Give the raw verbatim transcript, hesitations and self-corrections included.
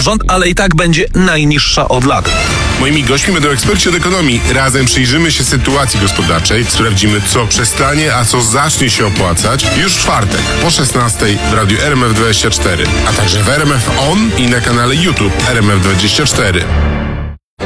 rząd, ale i tak będzie najniższa od lat. Moimi gośćmi będą eksperci od ekonomii. Razem przyjrzymy się sytuacji gospodarczej, sprawdzimy, co przestanie, a co zacznie się opłacać już w czwartek po szesnastej w radiu R M F dwadzieścia cztery, a także w R M F On i na kanale YouTube R M F dwadzieścia cztery.